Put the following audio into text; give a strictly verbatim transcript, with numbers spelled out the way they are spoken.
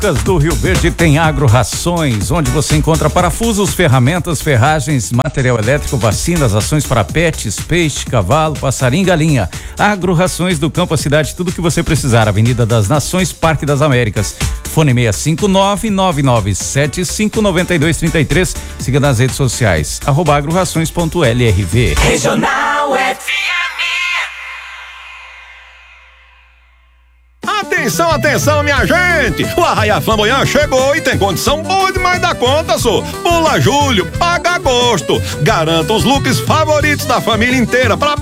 do Rio Verde tem Agro Rações, onde você encontra parafusos, ferramentas, ferragens, material elétrico, vacinas, rações para pets, peixe, cavalo, passarinho e galinha. Agro Rações do campo à cidade, tudo que você precisar. Avenida das Nações, Parque das Américas. Fone seis cinco nove, nove nove sete cinco, nove dois três três. Siga nas redes sociais, arroba agrorações ponto L R V. Regional F M. Atenção, atenção, minha gente! O Arraiá Flamboyant chegou e tem condição boa demais da conta, só. Pula julho, paga agosto. Garanta os looks favoritos da família inteira pra